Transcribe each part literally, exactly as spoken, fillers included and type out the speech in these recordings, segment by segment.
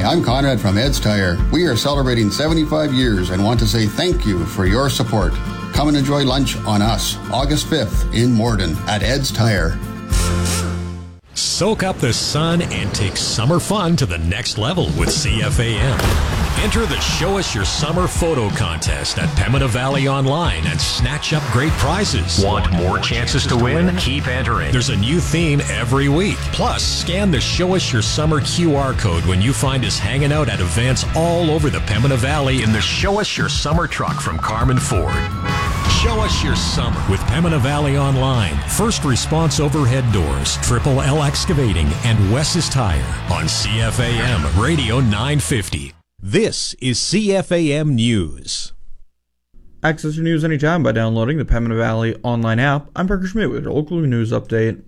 I'm Conrad from Ed's Tire. We are celebrating seventy-five years and want to say thank you for your support. Come and enjoy lunch on us, August fifth in Morden at Ed's Tire. Soak up the sun and take summer fun to the next level with C F A M. Enter the Show Us Your Summer photo contest at Pembina Valley Online and snatch up great prizes. Want more chances to win? Keep entering. There's a new theme every week. Plus, scan the Show Us Your Summer Q R code when you find us hanging out at events all over the Pembina Valley in the Show Us Your Summer truck from Carmen Ford. Show Us Your Summer with Pembina Valley Online, First Response Overhead Doors, Triple L Excavating, and Wes's Tire on C F A M Radio nine fifty. This is C F A M News. Access your news anytime by downloading the Pembina Valley Online app. I'm Parker Schmidt with your local news update.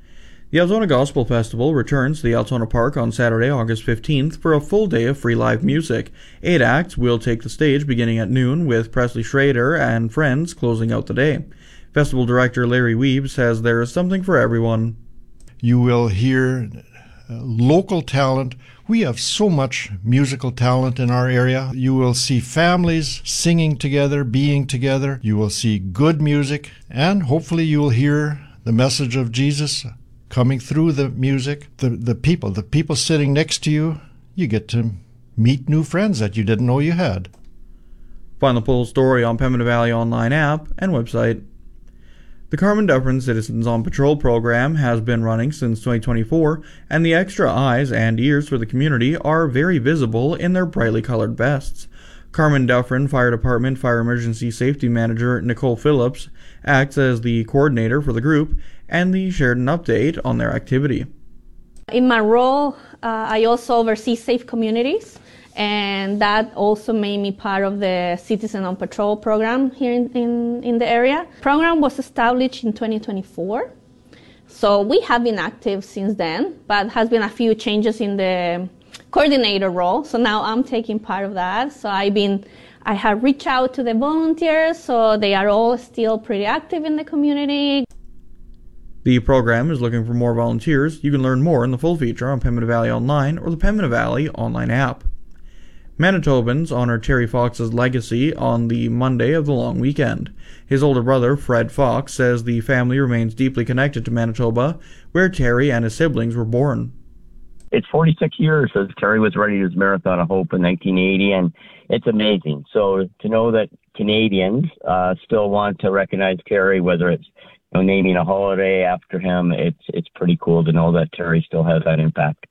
The Altona Gospel Festival returns to the Altona Park on Saturday, August fifteenth for a full day of free live music. Eight acts will take the stage beginning at noon, with Presley Schrader and friends closing out the day. Festival director Larry Weeb says there is something for everyone. You will hear uh, local talent. We have so much musical talent in our area. You will see families singing together, being together. You will see good music, and hopefully you will hear the message of Jesus coming through the music. The the people, the people sitting next to you, you get to meet new friends that you didn't know you had. Find the full story on Pembina Valley Online app and website. The Carmen Dufferin Citizens on Patrol program has been running since twenty twenty-four, and the extra eyes and ears for the community are very visible in their brightly colored vests. Carmen Dufferin Fire Department Fire Emergency Safety Manager Nicole Phillips acts as the coordinator for the group, and they shared an update on their activity. In my role, uh, I also oversee safe communities, and that also made me part of the Citizen on Patrol program here in, in, in the area. The program was established in twenty twenty-four, so we have been active since then, but has been a few changes in the coordinator role, so now I'm taking part of that. So I've been, I have reached out to the volunteers, so they are all still pretty active in the community. The program is looking for more volunteers. You can learn more in the full feature on Pembina Valley Online or the Pembina Valley Online app. Manitobans honor Terry Fox's legacy on the Monday of the long weekend. His older brother, Fred Fox, says the family remains deeply connected to Manitoba, where Terry and his siblings were born. It's forty-six years since Terry was running his Marathon of Hope in nineteen eighty, and it's amazing. So to know that Canadians uh, still want to recognize Terry, whether it's you know, naming a holiday after him, it's it's pretty cool to know that Terry still has that impact.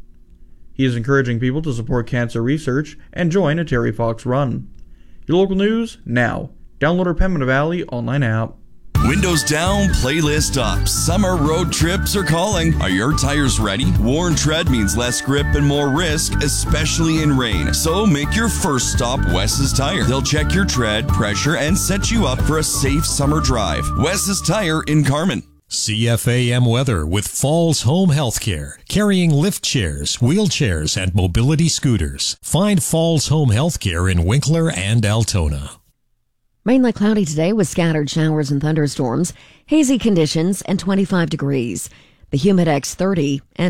He is encouraging people to support cancer research and join a Terry Fox run. Your local news now. Download our Pembina Valley Online app. Windows down, playlist up. Summer road trips are calling. Are your tires ready? Worn tread means less grip and more risk, especially in rain. So make your first stop Wes's Tire. They'll check your tread, pressure, and set you up for a safe summer drive. Wes's Tire in Carmen. C F A M weather with Falls Home Healthcare, carrying lift chairs, wheelchairs, and mobility scooters. Find Falls Home Healthcare in Winkler and Altona. Mainly cloudy today with scattered showers and thunderstorms, hazy conditions, and twenty-five degrees. The Humidex thirty and